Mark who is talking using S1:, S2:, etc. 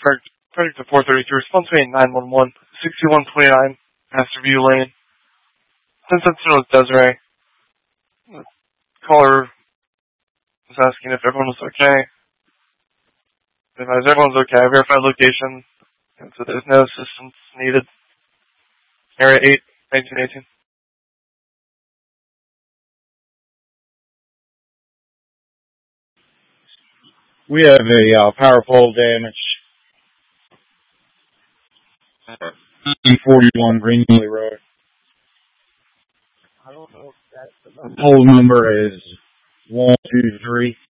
S1: Credit to 432, response rate 911, 6129, Masterview Lane. Since that's with Desiree, the caller was asking if everyone was okay. Advised everyone's okay. I verified location, and so there's no assistance needed. Area 8, 1918.
S2: We have a power pole damage. 41 Greenlee Road. I don't know if that pole number is 123.